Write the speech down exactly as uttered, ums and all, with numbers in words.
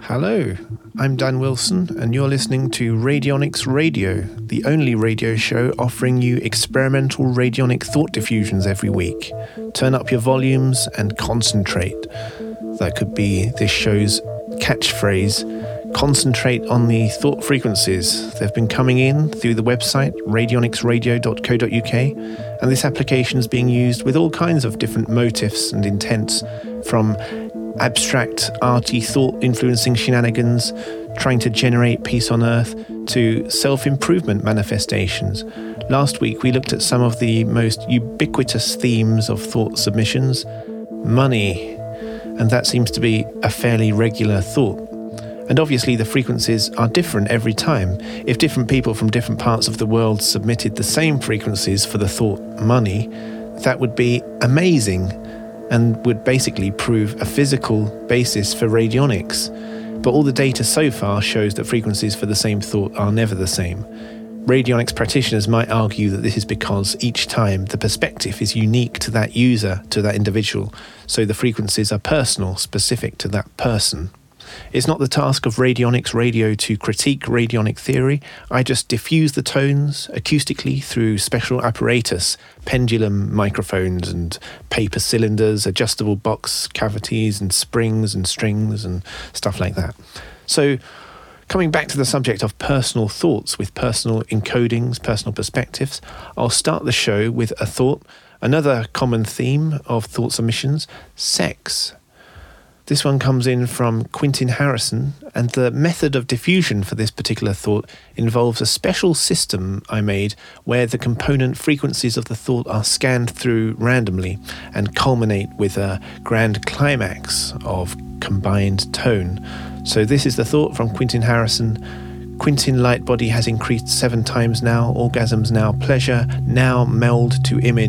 Hello, I'm Dan Wilson, and you're listening to Radionics Radio, the only radio show offering you experimental radionic thought diffusions every week. Turn up your volumes and concentrate. That could be this show's catchphrase. Concentrate on the thought frequencies. They've been coming in through the website radionics radio dot co dot uk, and this application is being used with all kinds of different motifs and intents, from abstract, arty thought influencing shenanigans, trying to generate peace on earth, to self-improvement manifestations. Last week we looked at some of the most ubiquitous themes of thought submissions. Money, and that seems to be a fairly regular thought. And obviously the frequencies are different every time. If different people from different parts of the world submitted the same frequencies for the thought money, that would be amazing and would basically prove a physical basis for radionics. But all the data so far shows that frequencies for the same thought are never the same. Radionics practitioners might argue that this is because each time the perspective is unique to that user, to that individual, so the frequencies are personal, specific to that person. It's not the task of Radionics Radio to critique radionic theory. I just diffuse the tones acoustically through special apparatus, pendulum microphones and paper cylinders, adjustable box cavities and springs and strings and stuff like that. So, coming back to the subject of personal thoughts with personal encodings, personal perspectives, I'll start the show with a thought, another common theme of thought submissions, sex. This one comes in from Quentin Harrison, and the method of diffusion for this particular thought involves a special system I made where the component frequencies of the thought are scanned through randomly and culminate with a grand climax of combined tone. So this is the thought from Quentin Harrison. Quentin light body has increased seven times now, orgasms now pleasure, now meld to image.